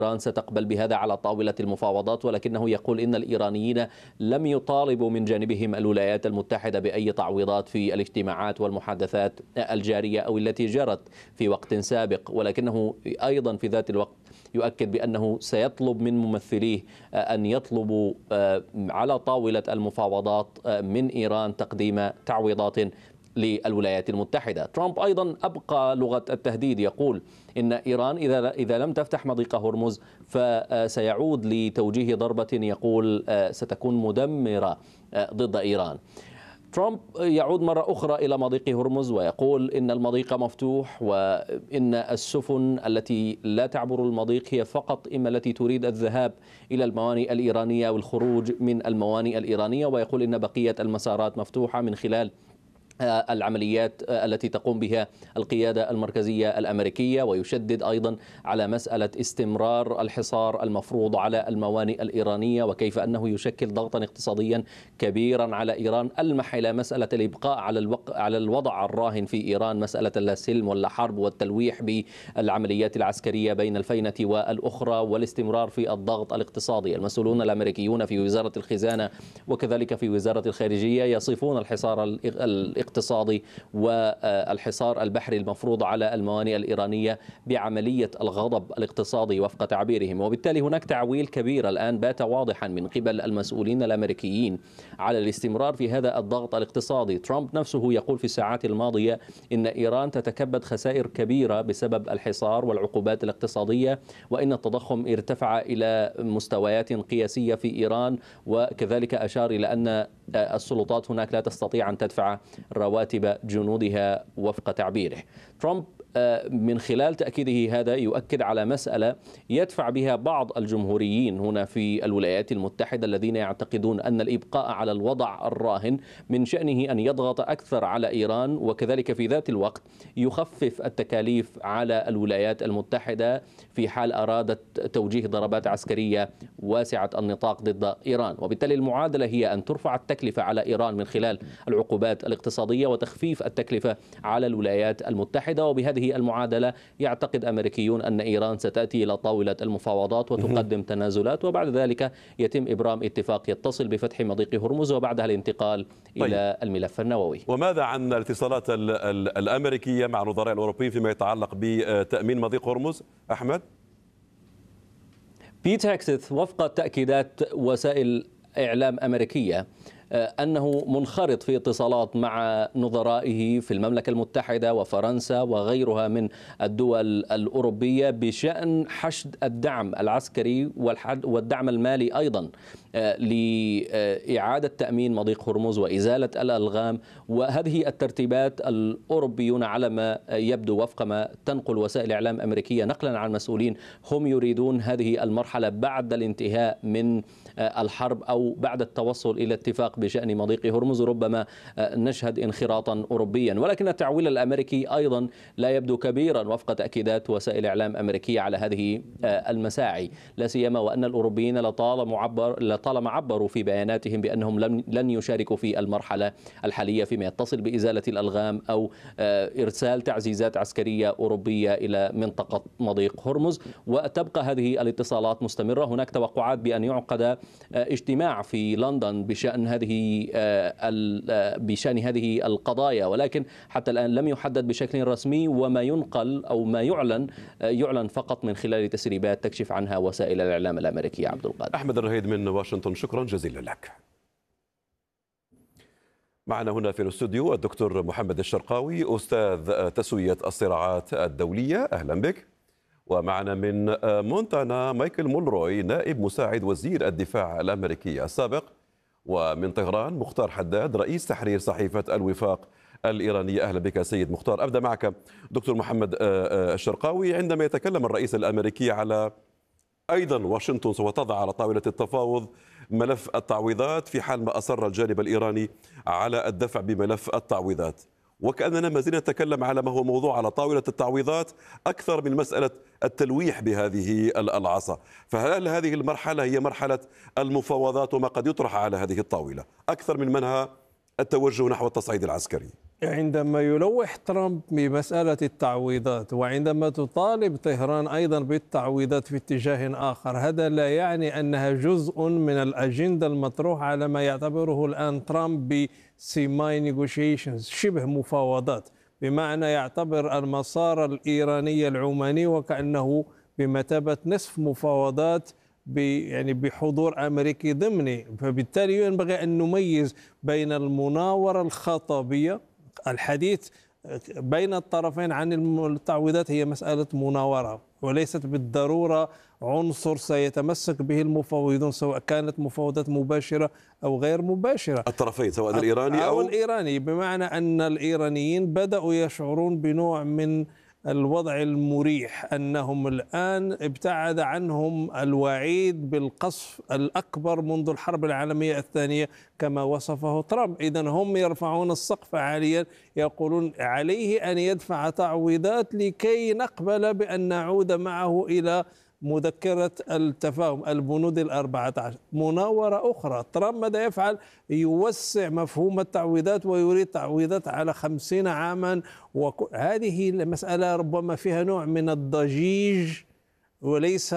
إيران ستقبل بهذا على طاولة المفاوضات، ولكنه يقول إن الإيرانيين لم يطالبوا من جانبهم الولايات المتحدة بأي تعويضات في الاجتماعات والمحادثات الجارية أو التي جرت في وقت سابق، ولكنه أيضا في ذات الوقت يؤكد بأنه سيطلب من ممثليه أن يطلبوا على طاولة المفاوضات من إيران تقديم تعويضات للولايات المتحدة. ترامب أيضا أبقى لغة التهديد، يقول إن إيران إذا لم تفتح مضيق هرمز فسيعود لتوجيه ضربة يقول ستكون مدمرة ضد إيران. ترامب يعود مرة أخرى إلى مضيق هرمز ويقول إن المضيق مفتوح، وإن السفن التي لا تعبر المضيق هي فقط إما التي تريد الذهاب إلى الموانئ الإيرانية والخروج من الموانئ الإيرانية، ويقول إن بقية المسارات مفتوحة من خلال العمليات التي تقوم بها القيادة المركزية الأمريكية. ويشدد أيضا على مسألة استمرار الحصار المفروض على الموانئ الإيرانية، وكيف أنه يشكل ضغطا اقتصاديا كبيرا على إيران، ألمح إلى مسألة الإبقاء على الوضع الراهن في إيران، مسألة لا سلم ولا حرب، والتلويح بالعمليات العسكرية بين الفينة والأخرى، والاستمرار في الضغط الاقتصادي. المسؤولون الأمريكيون في وزارة الخزانة وكذلك في وزارة الخارجية يصفون الحصار الاقتصادي والحصار البحري المفروض على الموانئ الإيرانية بعملية الغضب الاقتصادي وفق تعبيرهم. وبالتالي هناك تعويل كبير الآن بات واضحا من قبل المسؤولين الأمريكيين على الاستمرار في هذا الضغط الاقتصادي. ترامب نفسه يقول في الساعات الماضية إن إيران تتكبد خسائر كبيرة بسبب الحصار والعقوبات الاقتصادية، وإن التضخم ارتفع إلى مستويات قياسية في إيران، وكذلك أشار إلى أن السلطات هناك لا تستطيع أن تدفع رواتب جنودها وفق تعبيره. ترامب من خلال تأكيده هذا يؤكد على مسألة يدفع بها بعض الجمهوريين هنا في الولايات المتحدة الذين يعتقدون أن الإبقاء على الوضع الراهن من شأنه أن يضغط أكثر على إيران، وكذلك في ذات الوقت يخفف التكاليف على الولايات المتحدة في حال أرادت توجيه ضربات عسكرية واسعة النطاق ضد إيران. وبالتالي المعادلة هي أن ترفع التكلفة على إيران من خلال العقوبات الاقتصادية وتخفيف التكلفة على الولايات المتحدة. وبهذه المعادلة يعتقد أمريكيون أن إيران ستأتي إلى طاولة المفاوضات وتقدم تنازلات، وبعد ذلك يتم إبرام اتفاق يتصل بفتح مضيق هرمز وبعدها الانتقال إلى الملف النووي. وماذا عن الاتصالات الأمريكية مع الوزراء الأوروبيين فيما يتعلق بتأمين مضيق هرمز؟ أحمد؟ بيت هيكسث وفق تأكيدات وسائل إعلام أمريكية أنه منخرط في اتصالات مع نظرائه في المملكة المتحدة وفرنسا وغيرها من الدول الأوروبية بشأن حشد الدعم العسكري والدعم المالي أيضا لإعادة تأمين مضيق هرمز وإزالة الألغام. وهذه الترتيبات الأوروبيون على ما يبدو وفق ما تنقل وسائل إعلام أمريكية نقلا عن مسؤولين هم يريدون هذه المرحلة بعد الانتهاء من الحرب أو بعد التوصل إلى اتفاق بشأن مضيق هرمز. ربما نشهد انخراطا أوروبيا، ولكن التعويل الأمريكي أيضا لا يبدو كبيرا وفق تأكيدات وسائل إعلام أمريكية على هذه المساعي، لا سيما وأن الأوروبيين لطالما عبروا في بياناتهم بأنهم لن يشاركوا في المرحلة الحالية فيما يتصل بإزالة الألغام أو إرسال تعزيزات عسكرية أوروبية إلى منطقة مضيق هرمز. وتبقى هذه الاتصالات مستمرة. هناك توقعات بأن يعقد اجتماع في لندن بشأن هذه القضايا، ولكن حتى الآن لم يحدد بشكل رسمي، وما ينقل أو ما يعلن فقط من خلال تسريبات تكشف عنها وسائل الإعلام الأمريكية. عبد القادر. أحمد الرهيد من واشنطن، شكرا جزيلا لك. معنا هنا في الاستوديو الدكتور محمد الشرقاوي أستاذ تسوية الصراعات الدولية، أهلا بك. ومعنا من مونتانا مايكل مولروي نائب مساعد وزير الدفاع الأمريكي السابق. ومن طهران مختار حداد رئيس تحرير صحيفة الوفاق الإيرانية، أهلا بك سيد مختار. أبدأ معك دكتور محمد الشرقاوي. عندما يتكلم الرئيس الأمريكي على أيضا واشنطن سوف تضع على طاولة التفاوض ملف التعويضات في حال ما أصر الجانب الإيراني على الدفع بملف التعويضات، وكأننا ما زلنا نتكلم على ما هو موضوع على طاولة التعويضات أكثر من مسألة التلويح بهذه العصا. فهل هذه المرحلة هي مرحلة المفاوضات وما قد يطرح على هذه الطاولة أكثر من منها التوجه نحو التصعيد العسكري؟ عندما يلوح ترامب بمسألة التعويضات وعندما تطالب طهران أيضا بالتعويضات في اتجاه آخر، هذا لا يعني أنها جزء من الأجندة المطروحة على ما يعتبره الآن ترامب بسيماي نيغوشيشنز، شبه مفاوضات، بمعنى يعتبر المسار الإيراني العماني وكأنه بمثابة نصف مفاوضات يعني بحضور أمريكي ضمني. فبالتالي ينبغي أن نميز بين المناورة الخطابية، الحديث بين الطرفين عن التعويضات هي مسألة مناورة وليست بالضرورة عنصر سيتمسك به المفاوضون، سواء كانت مفاوضات مباشرة أو غير مباشرة، الطرفين سواء الإيراني أو الإيراني، بمعنى أن الإيرانيين بدأوا يشعرون بنوع من الوضع المريح، أنهم الآن ابتعد عنهم الوعيد بالقصف الأكبر منذ الحرب العالمية الثانية كما وصفه ترامب. إذن هم يرفعون السقف عاليا، يقولون عليه أن يدفع تعويضات لكي نقبل بأن نعود معه إلى مذكرة التفاهم، البنود 14. مناورة أخرى، ترامب ماذا يفعل؟ يوسع مفهوم التعويضات ويريد تعويضات على 50 عاما، وهذه المسألة ربما فيها نوع من الضجيج وليس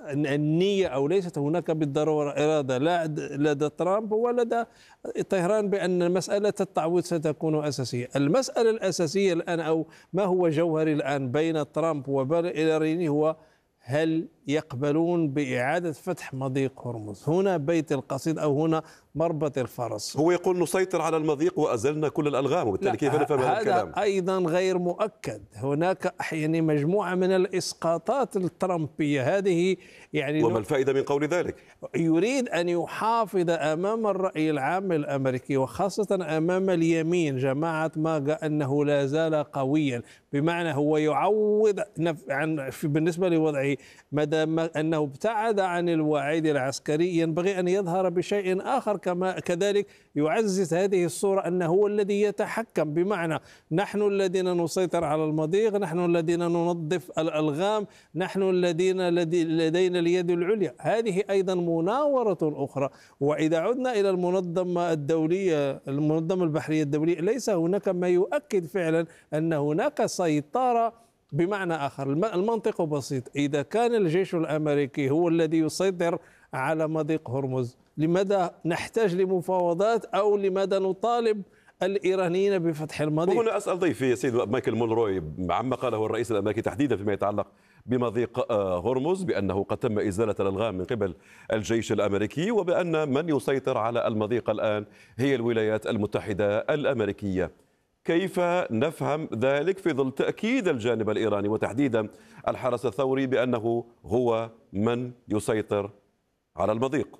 النية، أو ليست هناك بالضرورة إرادة لا لدى ترامب ولدى طهران بأن مسألة التعويض ستكون أساسية. المسألة الأساسية الآن، أو ما هو جوهري الآن بين ترامب وبين الإيرانيين، هو هل يقبلون بإعادة فتح مضيق هرمز؟ هنا بيت القصيد أو هنا مربط الفرس. هو يقول نسيطر على المضيق وأزلنا كل الألغام، وبالتالي كيف نفهم هذا الكلام؟ هذا أيضا غير مؤكد. هناك يعني مجموعة من الإسقاطات الترامبية هذه، يعني وما الفائدة من قول ذلك؟ يريد أن يحافظ أمام الرأي العام الأمريكي وخاصة أمام اليمين جماعة ماغا أنه لا زال قويا، بمعنى هو يعوض بالنسبة لوضعه ما دام أنه ابتعد عن الوعيد العسكري، ينبغي أن يظهر بشيء آخر. كذلك يعزز هذه الصورة أنه هو الذي يتحكم، بمعنى نحن الذين نسيطر على المضيق، نحن الذين ننظف الألغام، نحن الذين لدينا اليد العليا. هذه أيضا مناورة أخرى. وإذا عدنا إلى المنظمة الدولية، المنظمة البحرية الدولية، ليس هناك ما يؤكد فعلا أن هناك سيطرة. بمعنى آخر، المنطق بسيط، إذا كان الجيش الأمريكي هو الذي يسيطر على مضيق هرمز، لماذا نحتاج لمفاوضات، أو لماذا نطالب الإيرانيين بفتح المضيق؟ وهنا أسأل ضيفي سيد مايكل مونروي عما قاله الرئيس الأمريكي تحديدا فيما يتعلق بمضيق هرمز، بأنه قد تم إزالة الألغام من قبل الجيش الأمريكي، وبأن من يسيطر على المضيق الآن هي الولايات المتحدة الأمريكية. كيف نفهم ذلك في ظل تأكيد الجانب الإيراني وتحديدا الحرس الثوري بأنه هو من يسيطر على المضيق؟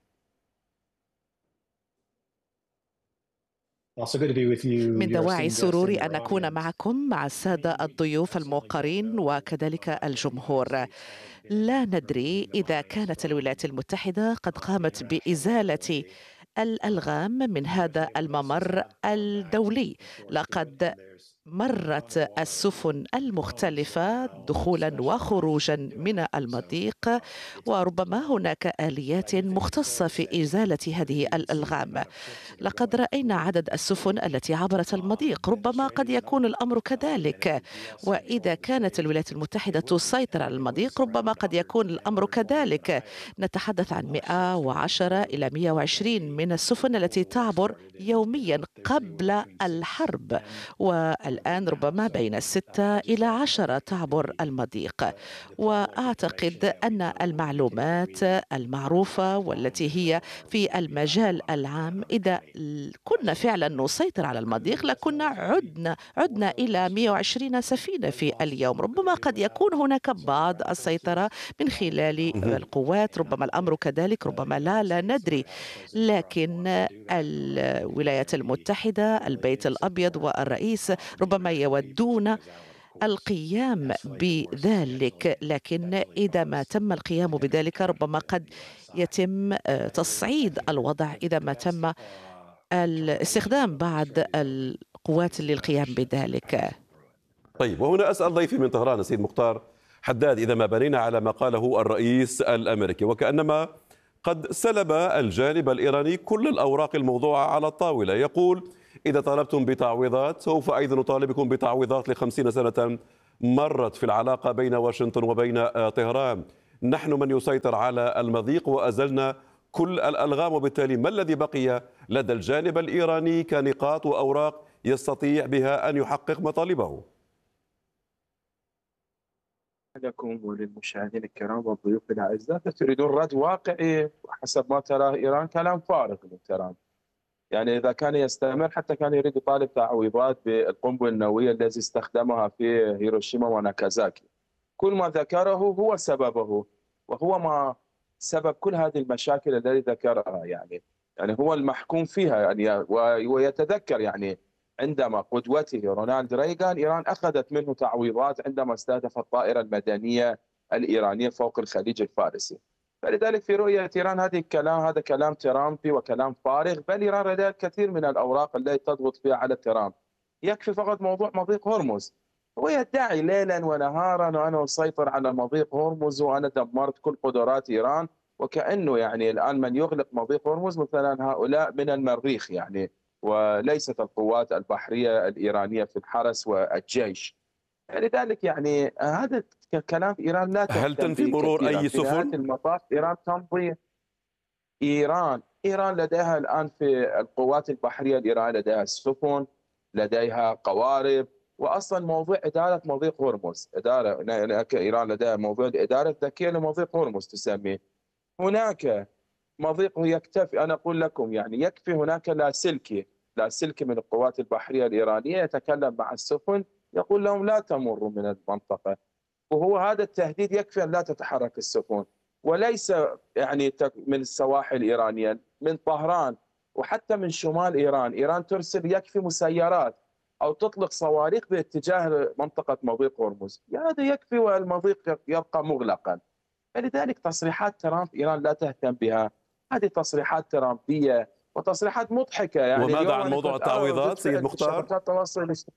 من دواعي سروري أن أكون معكم مع السادة الضيوف الموقرين وكذلك الجمهور. لا ندري إذا كانت الولايات المتحدة قد قامت بإزالة الألغام من هذا الممر الدولي. لقد مرت السفن المختلفة دخولا وخروجا من المضيق، وربما هناك آليات مختصة في إزالة هذه الألغام. لقد رأينا عدد السفن التي عبرت المضيق، ربما قد يكون الأمر كذلك. وإذا كانت الولايات المتحدة تسيطر على المضيق، ربما قد يكون الأمر كذلك. نتحدث عن 110 إلى 120 من السفن التي تعبر يوميا قبل الحرب، والآن ربما بين 6 إلى 10 تعبر المضيق. وأعتقد أن المعلومات المعروفة والتي هي في المجال العام، إذا كنا فعلا نسيطر على المضيق لكنا عدنا إلى 120 سفينة في اليوم. ربما قد يكون هناك بعض السيطرة من خلال القوات، ربما الأمر كذلك، ربما لا ندري. لكن الولايات المتحدة، البيت الأبيض والرئيس ربما يودون القيام بذلك، لكن إذا ما تم القيام بذلك ربما قد يتم تصعيد الوضع إذا ما تم الاستخدام بعض القوات للقيام بذلك. طيب، وهنا أسأل ضيفي من طهران السيد مختار حداد، إذا ما بنينا على ما قاله الرئيس الأمريكي وكأنما قد سلب الجانب الإيراني كل الأوراق الموضوعة على الطاولة، يقول إذا طالبتم بتعويضات سوف أيضا نطالبكم بتعويضات ل50 سنة مرت في العلاقة بين واشنطن وبين طهران. نحن من يسيطر على المضيق وأزلنا كل الألغام، وبالتالي ما الذي بقي لدى الجانب الإيراني كنقاط وأوراق يستطيع بها أن يحقق مطالبه؟ لكم وللمشاهدين الكرام والضيوف الأعزاء، تريدون رد واقعي حسب ما تراه إيران؟ كلام فارغ من ترام. يعني إذا كان يستمر حتى كان يريد يطالب تعويضات بالقنبلة النووية التي استخدمها في هيروشيما وناكازاكي. كل ما ذكره هو سببه، وهو ما سبب كل هذه المشاكل التي ذكرها. يعني هو المحكوم فيها. يعني ويتذكر يعني عندما قدوته رونالد ريغان إيران أخذت منه تعويضات عندما استهدف الطائرة المدنية الإيرانية فوق الخليج الفارسي. فلذلك في رؤية إيران هذا كلام ترامبي وكلام فارغ، بل إيران لديها الكثير من الأوراق التي تضغط فيها على ترامب. يكفي فقط موضوع مضيق هرمز. هو يدعي ليلا ونهارا وأنا أسيطر على مضيق هرمز وأنا دمرت كل قدرات إيران، وكأنه يعني الآن من يغلق مضيق هرمز مثلا هؤلاء من المريخ يعني، وليست القوات البحرية الإيرانية في الحرس والجيش. لذلك يعني هذا كلام إيران لا تهتم. هل تنفي مرور أي في نهاية سفن؟ المطاف إيران تمضي. إيران لديها الآن في القوات البحرية الإيرانية لديها سفن، لديها قوارب، وأصلا موضوع إدارة مضيق هرمز إيران لديها موضوع الإدارة الذكية لمضيق هرمز تسميه. هناك مضيق يكتفي، أنا أقول لكم يعني يكفي هناك لاسلكي من القوات البحرية الإيرانية يتكلم مع السفن يقول لهم لا تمروا من المنطقة، وهو هذا التهديد يكفي أن لا تتحرك السفن. وليس يعني من السواحل الإيرانية، من طهران وحتى من شمال إيران ترسل يكفي مسيرات أو تطلق صواريخ باتجاه منطقة مضيق هرمز. هذا يكفي والمضيق يبقى مغلقا. فلذلك تصريحات ترامب إيران لا تهتم بها. هذه تصريحات ترامبية وتصريحات مضحكة. يعني وماذا عن موضوع التعويضات سيد مختار؟ شبكات التواصل الاجتماعي.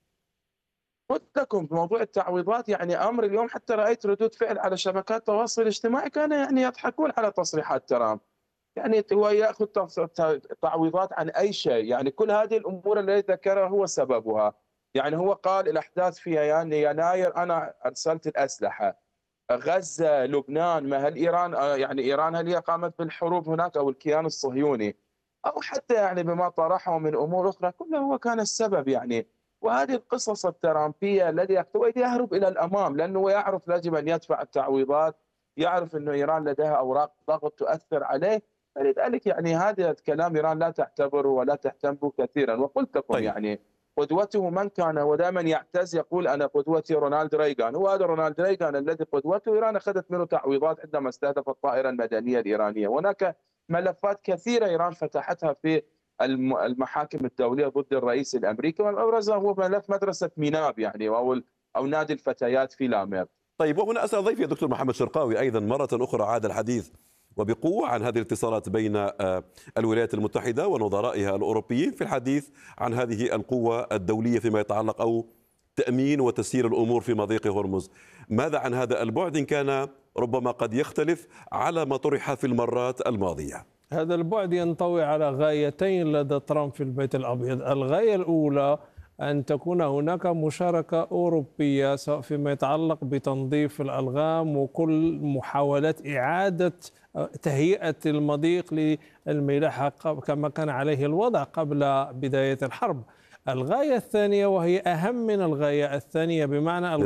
قلت لكم بموضوع التعويضات يعني أمر اليوم حتى رأيت ردود فعل على شبكات التواصل الاجتماعي كان يعني يضحكون على تصريحات ترامب. يعني هو يأخذ تعويضات عن أي شيء. يعني كل هذه الأمور التي ذكرها هو سببها. يعني هو قال الأحداث في يناير أنا أرسلت الأسلحة. غزة، لبنان، ما هل إيران يعني إيران هل هي قامت بالحروب هناك أو الكيان الصهيوني أو حتى يعني بما طرحه من أمور أخرى، كله هو كان السبب. يعني وهذه القصص الترامبية الذي يهرب إلى الأمام لأنه يعرف يجب أن يدفع التعويضات، يعرف أنه إيران لديها أوراق ضغط تؤثر عليه. فلذلك يعني هذا الكلام إيران لا تعتبره ولا تهتم به كثيرا. وقلت لكم يعني قدوته من كان، ودائما يعتز يقول أنا قدوتي رونالد ريغان. هو هذا رونالد ريغان الذي قدوته إيران أخذت منه تعويضات عندما استهدف الطائرة المدنية الإيرانية. هناك ملفات كثيرة إيران فتحتها في المحاكم الدولية ضد الرئيس الأمريكي، والأبرزها هو ملف مدرسة ميناب يعني أو نادي الفتيات في لامير. طيب، وهنا أسأل ضيفي الدكتور محمد شرقاوي أيضا مرة أخرى عاد الحديث وبقوة عن هذه الاتصالات بين الولايات المتحدة ونظرائها الأوروبيين في الحديث عن هذه القوة الدولية فيما يتعلق أو تأمين وتسيير الأمور في مضيق هرمز. ماذا عن هذا البعد إن كان ربما قد يختلف على ما طرح في المرات الماضية؟ هذا البعد ينطوي على غايتين لدى ترامب في البيت الأبيض. الغاية الأولى أن تكون هناك مشاركة أوروبية سواء فيما يتعلق بتنظيف الألغام وكل محاولات إعادة تهيئة المضيق للملاحة كما كان عليه الوضع قبل بداية الحرب. الغاية الثانية وهي أهم من الغاية الثانية، بمعنى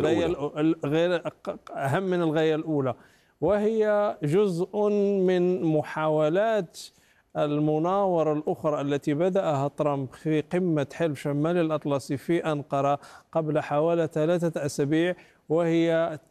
غير أهم من الغاية الأولى، وهي جزء من محاولات المناورة الأخرى التي بدأها ترامب في قمة حلف شمال الأطلسي في أنقرة قبل حوالي 3 أسابيع، وهي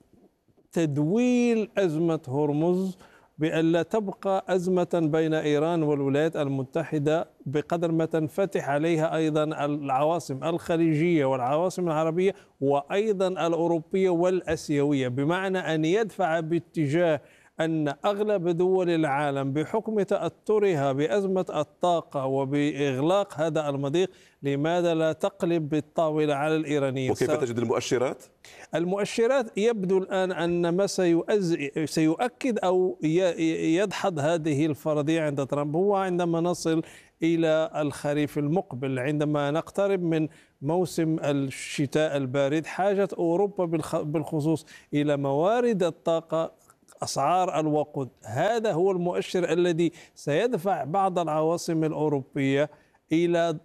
تدويل أزمة هرمز بأن لا تبقى أزمة بين إيران والولايات المتحدة بقدر ما تنفتح عليها أيضا العواصم الخليجية والعواصم العربية وأيضا الأوروبية والأسيوية، بمعنى أن يدفع باتجاه أن أغلب دول العالم بحكم تأثرها بأزمة الطاقة وبإغلاق هذا المضيق لماذا لا تقلب بالطاولة على الإيرانيين؟ وكيف تجد المؤشرات؟ المؤشرات يبدو الآن أن ما سيؤكد أو يدحض هذه الفرضية عند ترامب هو عندما نصل إلى الخريف المقبل، عندما نقترب من موسم الشتاء البارد. حاجة أوروبا بالخصوص إلى موارد الطاقة، أسعار الوقود، هذا هو المؤشر الذي سيدفع بعض العواصم الأوروبية إلى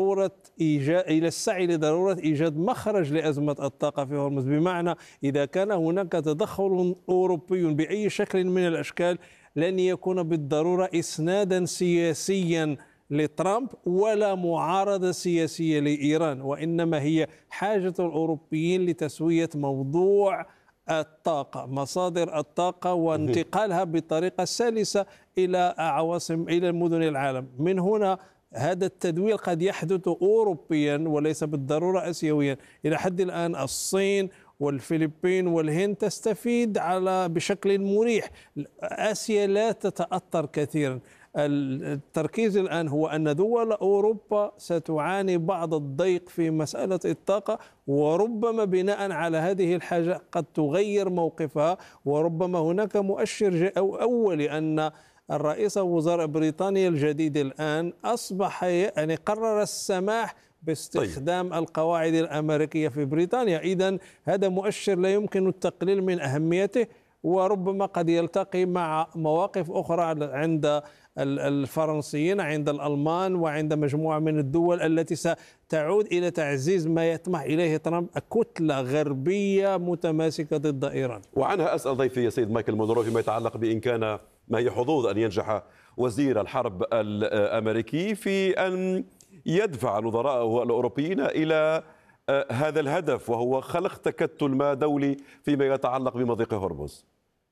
إلى السعي لضرورة إيجاد مخرج لأزمة الطاقة في هرمز. بمعنى إذا كان هناك تدخل أوروبي بأي شكل من الأشكال لن يكون بالضرورة إسنادا سياسيا لترامب ولا معارضة سياسية لإيران، وإنما هي حاجة الأوروبيين لتسوية موضوع الطاقة، مصادر الطاقة، وانتقالها بطريقة سلسة إلى عواصم إلى مدن العالم. من هنا هذا التدوير قد يحدث أوروبيا وليس بالضرورة آسيويا. إلى حد الآن الصين والفلبين والهند تستفيد بشكل مريح، آسيا لا تتأثر كثيرا. التركيز الآن هو أن دول أوروبا ستعاني بعض الضيق في مسألة الطاقة، وربما بناء على هذه الحاجة قد تغير موقفها. وربما هناك مؤشر أولي أن الرئيس وزراء بريطانيا الجديد الآن أصبح يعني قرر السماح باستخدام القواعد الأمريكية في بريطانيا. إذن هذا مؤشر لا يمكن التقليل من أهميته، وربما قد يلتقي مع مواقف أخرى عند الفرنسيين، عند الألمان، وعند مجموعة من الدول التي ستعود إلى تعزيز ما يطمح إليه ترامب، كتلة غربية متماسكة ضد إيران. وعنها أسأل ضيفي السيد مايكل مونرو فيما يتعلق بإن كان ما هي حظوظ أن ينجح وزير الحرب الأمريكي في أن يدفع نظراءه الأوروبيين إلى هذا الهدف، وهو خلق تكتل ما دولي فيما يتعلق بمضيق هرمز.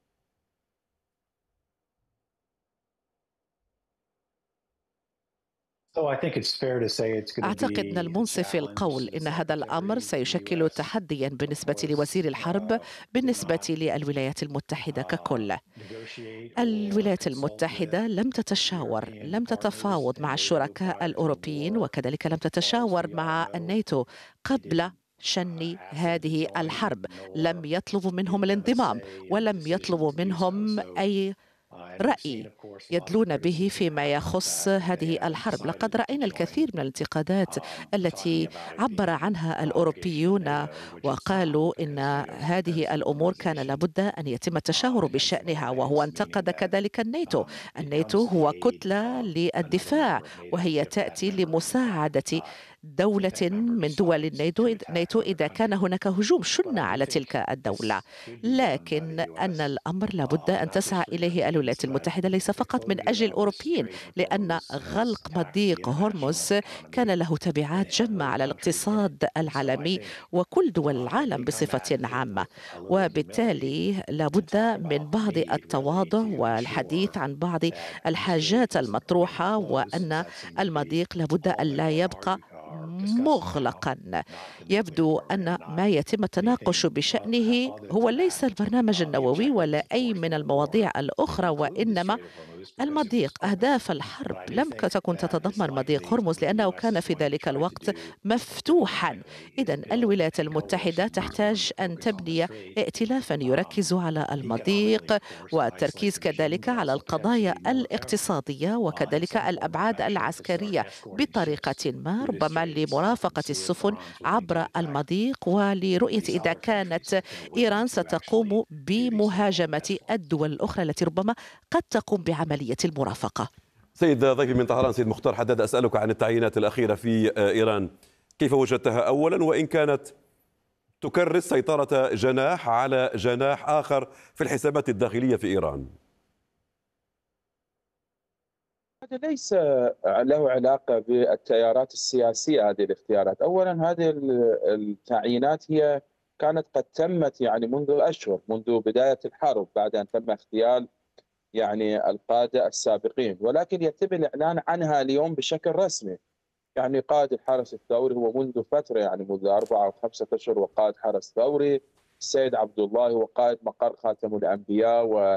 أعتقد من المنصف القول إن هذا الأمر سيشكل تحديا بالنسبة لوزير الحرب بالنسبة للولايات المتحدة ككل. الولايات المتحدة لم تتشاور، لم تتفاوض مع الشركاء الأوروبيين، وكذلك لم تتشاور مع الناتو قبل شن هذه الحرب. لم يطلبوا منهم الانضمام ولم يطلبوا منهم أي رأي يدلون به فيما يخص هذه الحرب. لقد رأينا الكثير من الانتقادات التي عبر عنها الأوروبيون وقالوا إن هذه الأمور كان لابد أن يتم التشاور بشأنها، وهو انتقد كذلك الناتو. الناتو هو كتلة للدفاع، وهي تأتي لمساعدة دولة من دول الناتو إذا كان هناك هجوم شن على تلك الدولة. لكن أن الأمر لابد أن تسعى إليه الولايات المتحدة ليس فقط من أجل الأوروبيين، لأن غلق مضيق هرمز كان له تبعات جمة على الاقتصاد العالمي وكل دول العالم بصفة عامة، وبالتالي لابد من بعض التواضع والحديث عن بعض الحاجات المطروحة، وأن المضيق لابد أن لا يبقى مغلقا. يبدو أن ما يتم التناقش بشأنه هو ليس البرنامج النووي ولا أي من المواضيع الأخرى، وإنما المضيق. أهداف الحرب لم تكن تتضمن مضيق هرمز لأنه كان في ذلك الوقت مفتوحا. إذن الولايات المتحدة تحتاج أن تبني ائتلافا يركز على المضيق، والتركيز كذلك على القضايا الاقتصادية وكذلك الأبعاد العسكرية بطريقة ما، ربما لمرافقة السفن عبر المضيق ولرؤية إذا كانت إيران ستقوم بمهاجمة الدول الأخرى التي ربما قد تقوم بعملية المرافقة. سيد ضيفي من طهران سيد مختار حداد، أسألك عن التعيينات الأخيرة في إيران، كيف وجدتها أولا، وإن كانت تكرس سيطرة جناح على جناح آخر في الحسابات الداخلية في إيران؟ هذا ليس له علاقة بالتيارات السياسية. هذه الاختيارات أولا، هذه التعيينات هي كانت قد تمت يعني منذ أشهر، منذ بداية الحرب، بعد أن تم اغتيال يعني القادة السابقين، ولكن يتم الإعلان عنها اليوم بشكل رسمي. يعني قائد الحرس الثوري هو منذ فترة، يعني منذ 4 أو 5 أشهر، وقائد حرس ثوري. السيد عبد الله هو قائد مقر خاتم الأنبياء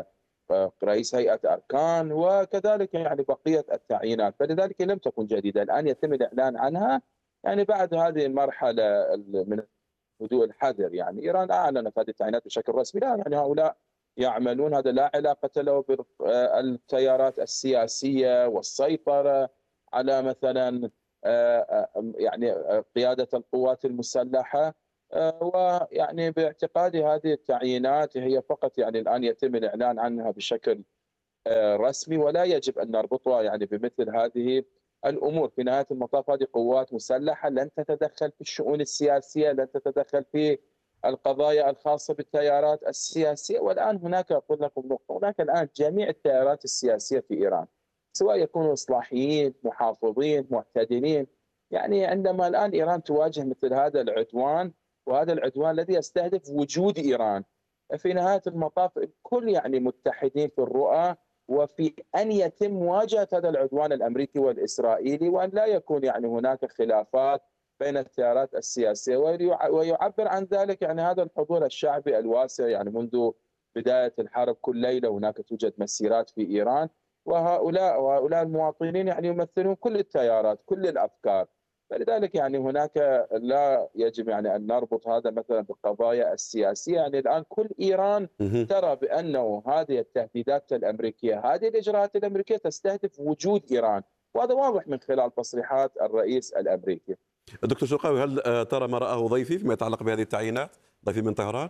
رئيس هيئة أركان، وكذلك يعني بقية التعيينات، فلذلك لم تكن جديدة. الآن يتم الإعلان عنها يعني بعد هذه المرحلة من هدوء الحذر. يعني إيران أعلنت هذه التعيينات بشكل رسمي، لا يعني هؤلاء يعملون، هذا لا علاقة له بالتيارات السياسية والسيطرة على مثلا يعني قيادة القوات المسلحة. ويعني باعتقادي هذه التعيينات هي فقط يعني الآن يتم الإعلان عنها بشكل رسمي، ولا يجب أن نربطها يعني بمثل هذه الأمور. في نهاية المطاف هذه قوات مسلحة لن تتدخل في الشؤون السياسية، لن تتدخل في القضايا الخاصة بالتيارات السياسية. والآن هناك، أقول لكم نقطة، هناك الآن جميع التيارات السياسية في إيران، سواء يكونوا إصلاحيين، محافظين، معتدلين. يعني عندما الآن إيران تواجه مثل هذا العدوان، وهذا العدوان الذي يستهدف وجود إيران، في نهاية المطاف الكل يعني متحدين في الرؤى وفي أن يتم مواجهة هذا العدوان الأمريكي والإسرائيلي، وأن لا يكون يعني هناك خلافات بين التيارات السياسية. ويعبر عن ذلك يعني هذا الحضور الشعبي الواسع، يعني منذ بداية الحرب كل ليلة هناك توجد مسيرات في إيران، وهؤلاء المواطنين يعني يمثلون كل التيارات، كل الأفكار. فلذلك يعني هناك لا يجب يعني أن نربط هذا مثلا بالقضايا السياسية. يعني الآن كل إيران ترى بأنه هذه التهديدات الأمريكية، هذه الإجراءات الأمريكية تستهدف وجود إيران، وهذا واضح من خلال تصريحات الرئيس الأمريكي. دكتور شرقاوي، هل ترى ما رآه ضيفي فيما يتعلق بهذه التعيينات، ضيفي من طهران؟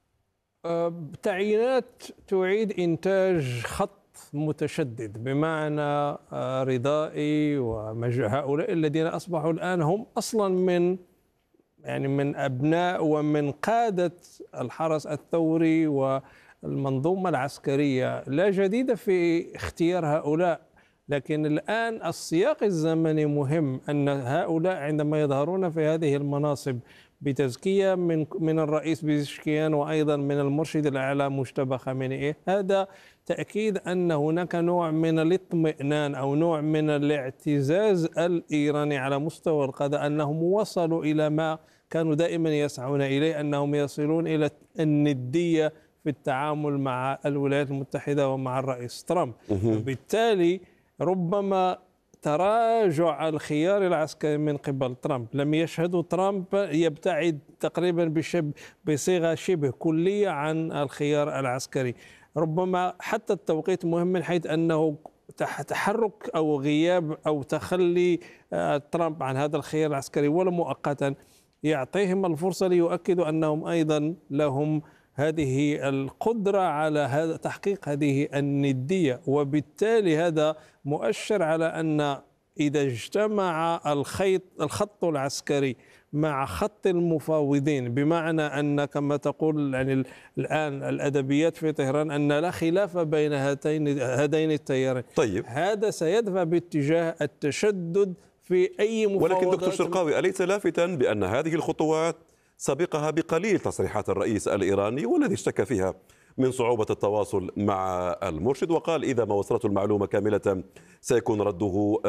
تعيينات تعيد إنتاج خط متشدد، بمعنى رضائي وهؤلاء الذين أصبحوا الآن هم أصلا من أبناء ومن قادة الحرس الثوري والمنظومة العسكرية. لا جديد في اختيار هؤلاء، لكن الآن السياق الزمني مهم. أن هؤلاء عندما يظهرون في هذه المناصب بتزكية من الرئيس بيزشكيان وأيضا من المرشد الأعلى مجتبى خامنئي، هذا تأكيد أن هناك نوع من الاطمئنان أو نوع من الاعتزاز الإيراني على مستوى القادة، أنهم وصلوا إلى ما كانوا دائما يسعون إليه، أنهم يصلون إلى الندية في التعامل مع الولايات المتحدة ومع الرئيس ترامب. وبالتالي ربما تراجع الخيار العسكري من قبل ترامب، لم يشهدوا ترامب يبتعد تقريبا بصيغة شبه كلية عن الخيار العسكري. ربما حتى التوقيت مهم من حيث أنه تحرك أو غياب أو تخلي ترامب عن هذا الخيار العسكري ولو مؤقتا يعطيهم الفرصة ليؤكدوا أنهم أيضا لهم هذه القدرة على تحقيق هذه الندية. وبالتالي هذا مؤشر على أن إذا اجتمع الخط العسكري مع خط المفاوضين، بمعنى أن كما تقول يعني الآن الأدبيات في طهران أن لا خلاف بين هذين التيارين، طيب هذا سيدفع باتجاه التشدد في أي مفاوضات. ولكن دكتور شرقاوي، أليس لافتا بأن هذه الخطوات سبقها بقليل تصريحات الرئيس الإيراني والذي اشتكى فيها من صعوبة التواصل مع المرشد، وقال إذا ما وصلته المعلومة كاملة سيكون رده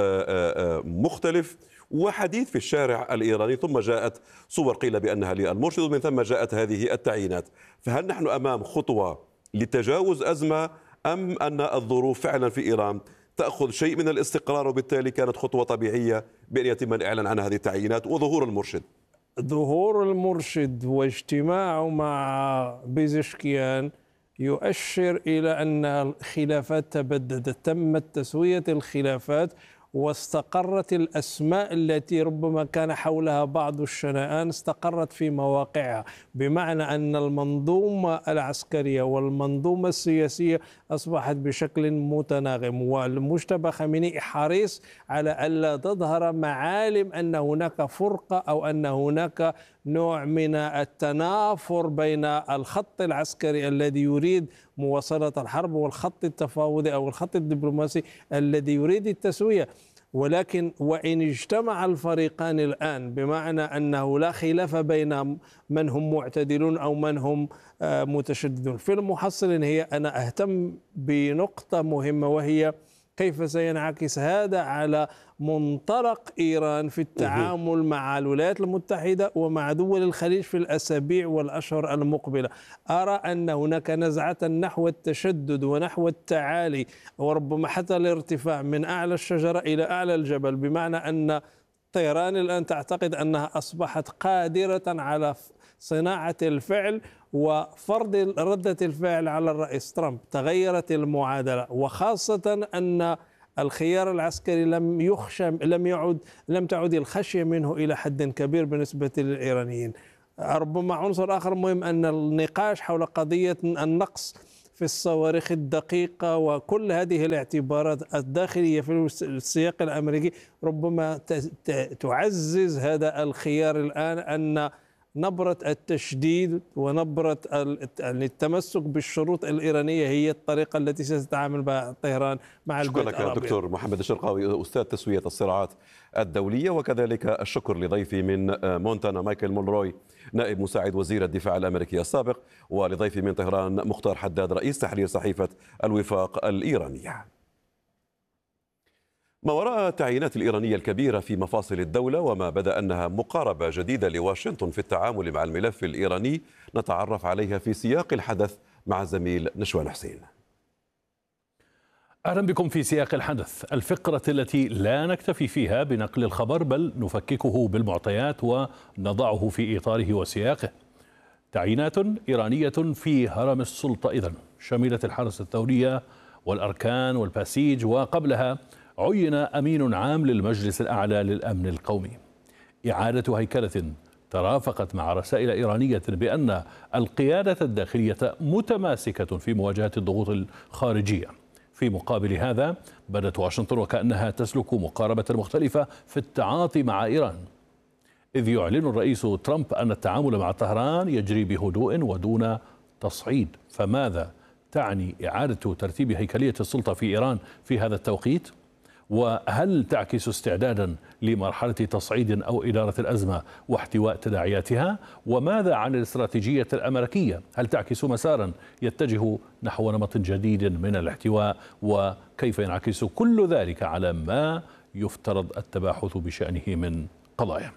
مختلف، وحديث في الشارع الإيراني، ثم جاءت صور قيل بأنها للمرشد ومن ثم جاءت هذه التعيينات. فهل نحن أمام خطوة لتجاوز أزمة، أم أن الظروف فعلا في إيران تأخذ شيء من الاستقرار وبالتالي كانت خطوة طبيعية بأن يتم الإعلان عن هذه التعيينات وظهور المرشد؟ ظهور المرشد واجتماعه مع بيزشكيان يؤشر إلى أن الخلافات تبددت، تمت تسوية الخلافات واستقرت الأسماء التي ربما كان حولها بعض الشنآن استقرت في مواقعها، بمعنى أن المنظومة العسكرية والمنظومة السياسية أصبحت بشكل متناغم. والمجتبى خامنئي حريص على ألا تظهر معالم أن هناك فرقة أو أن هناك نوع من التنافر بين الخط العسكري الذي يريد مواصلة الحرب والخط التفاوضي أو الخط الدبلوماسي الذي يريد التسوية. ولكن وإن اجتمع الفريقان الآن، بمعنى أنه لا خلاف بين من هم معتدلون أو من هم متشددون، في المحصل هي أنا أهتم بنقطة مهمة، وهي كيف سينعكس هذا على منطلق إيران في التعامل مع الولايات المتحدة ومع دول الخليج في الأسابيع والأشهر المقبلة. أرى أن هناك نزعة نحو التشدد ونحو التعالي، وربما حتى الارتفاع من أعلى الشجرة إلى أعلى الجبل، بمعنى أن طهران الآن تعتقد أنها أصبحت قادرة على صناعة الفعل وفرض ردة الفعل على الرئيس ترامب. تغيرت المعادلة، وخاصة أن الخيار العسكري لم تعد الخشية منه إلى حد كبير بالنسبة للإيرانيين. ربما عنصر آخر مهم أن النقاش حول قضية النقص في الصواريخ الدقيقة وكل هذه الاعتبارات الداخلية في السياق الأمريكي ربما تعزز هذا الخيار الآن، أن نبرة التشديد ونبرة التمسك بالشروط الإيرانية هي الطريقة التي ستتعامل بها طهران مع البلد العربي. شكرا لك دكتور محمد الشرقاوي، أستاذ تسوية الصراعات الدولية، وكذلك الشكر لضيفي من مونتانا مايكل مولروي نائب مساعد وزير الدفاع الأمريكي السابق، ولضيفي من طهران مختار حداد رئيس تحرير صحيفة الوفاق الإيرانية. ما وراء التعيينات الإيرانية الكبيرة في مفاصل الدولة وما بدا أنها مقاربة جديدة لواشنطن في التعامل مع الملف الإيراني نتعرف عليها في سياق الحدث مع الزميل نشوان حسين. أهلا بكم في سياق الحدث، الفقرة التي لا نكتفي فيها بنقل الخبر بل نفككه بالمعطيات ونضعه في إطاره وسياقه. تعيينات إيرانية في هرم السلطة إذن شملت الحرس الثورية والأركان والباسيج، وقبلها عين أمين عام للمجلس الأعلى للأمن القومي. إعادة هيكلة ترافقت مع رسائل إيرانية بأن القيادة الداخلية متماسكة في مواجهة الضغوط الخارجية. في مقابل هذا بدت واشنطن وكأنها تسلك مقاربة مختلفة في التعاطي مع إيران، إذ يعلن الرئيس ترامب أن التعامل مع طهران يجري بهدوء ودون تصعيد. فماذا تعني إعادة ترتيب هيكلية السلطة في إيران في هذا التوقيت؟ وهل تعكس استعدادا لمرحلة تصعيد أو إدارة الأزمة واحتواء تداعياتها؟ وماذا عن الاستراتيجية الأمريكية؟ هل تعكس مسارا يتجه نحو نمط جديد من الاحتواء؟ وكيف ينعكس كل ذلك على ما يفترض التباحث بشأنه من قضايا؟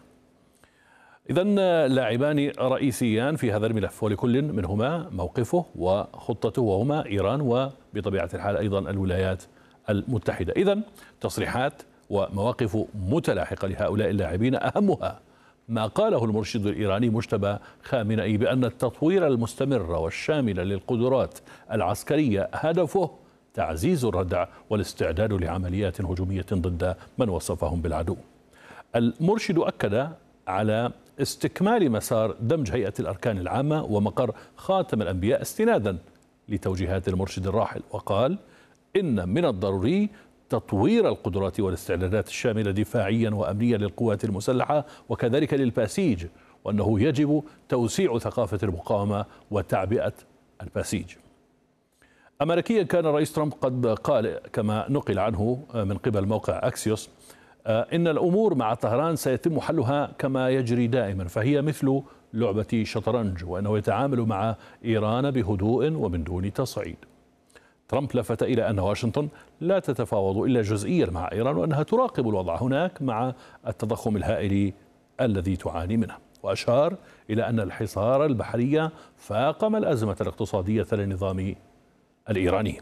إذن لاعبان رئيسيان في هذا الملف، ولكل منهما موقفه وخطته، وهما إيران وبطبيعة الحال أيضا الولايات المتحدة. إذن تصريحات ومواقف متلاحقة لهؤلاء اللاعبين، أهمها ما قاله المرشد الإيراني مجتبى خامنئي بأن التطوير المستمر والشامل للقدرات العسكرية هدفه تعزيز الردع والاستعداد لعمليات هجومية ضد من وصفهم بالعدو. المرشد أكد على استكمال مسار دمج هيئة الأركان العامة ومقر خاتم الأنبياء استنادا لتوجيهات المرشد الراحل، وقال إن من الضروري تطوير القدرات والاستعدادات الشاملة دفاعيا وأمنيا للقوات المسلحة وكذلك للباسيج، وأنه يجب توسيع ثقافة المقاومة وتعبئة الباسيج. أمريكيا كان الرئيس ترامب قد قال كما نقل عنه من قبل موقع أكسيوس إن الأمور مع طهران سيتم حلها كما يجري دائما، فهي مثل لعبة شطرنج، وأنه يتعامل مع إيران بهدوء ومن دون تصعيد. ترامب لفت إلى أن واشنطن لا تتفاوض إلا جزئيا مع إيران، وأنها تراقب الوضع هناك مع التضخم الهائل الذي تعاني منه، وأشار إلى أن الحصار البحري فاقم الأزمة الاقتصادية للنظام الإيراني.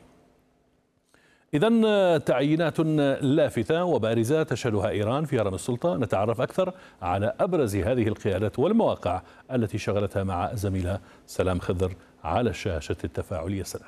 إذن تعيينات لافتة وبارزة تشهدها إيران في هرم السلطة. نتعرف أكثر على أبرز هذه القيادات والمواقع التي شغلتها مع زميلة سلام خضر على الشاشة التفاعلية. سلام.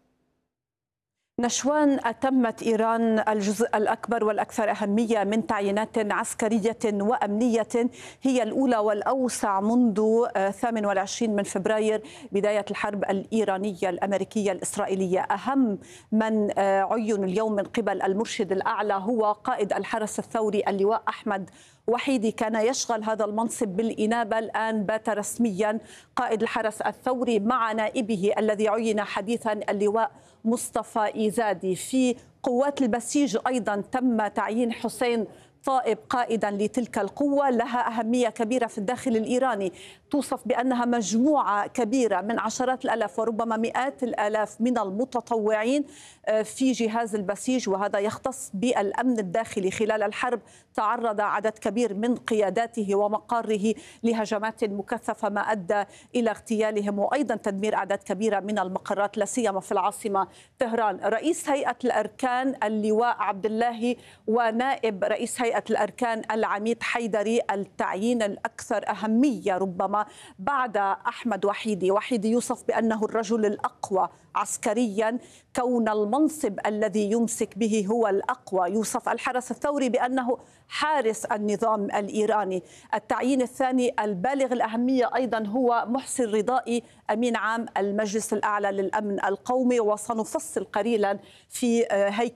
نشوان، أتمت إيران الجزء الأكبر والأكثر أهمية من تعيينات عسكرية وأمنية، هي الأولى والأوسع منذ 28 من فبراير بداية الحرب الإيرانية الأمريكية الإسرائيلية. أهم من عين اليوم من قبل المرشد الأعلى هو قائد الحرس الثوري اللواء أحمد وحيدي، كان يشغل هذا المنصب بالإنابة، الآن بات رسميا قائد الحرس الثوري مع نائبه الذي عين حديثا اللواء مصطفى إيزادي. في قوات البسيج أيضا تم تعيين حسين طائب قائدا لتلك القوة لها أهمية كبيرة في الداخل الإيراني، توصف بأنها مجموعة كبيرة من عشرات الآلاف وربما مئات الآلاف من المتطوعين في جهاز البسيج، وهذا يختص بالأمن الداخلي. خلال الحرب تعرض عدد كبير من قياداته ومقاره لهجمات مكثفة ما أدى إلى اغتيالهم وأيضا تدمير أعداد كبيرة من المقرات لا سيما في العاصمة طهران. رئيس هيئة الأركان اللواء عبد الله ونائب رئيس هيئة الأركان العميد حيدري التعيين الأكثر أهمية ربما بعد أحمد وحيدي. وحيدي يوصف بأنه الرجل الأقوى عسكريا، كون المنصب الذي يمسك به هو الأقوى. يوصف الحرس الثوري بأنه حارس النظام الإيراني. التعيين الثاني البالغ الأهمية أيضا هو محسن رضائي أمين عام المجلس الأعلى للأمن القومي، وسنفصل قليلا في هيكل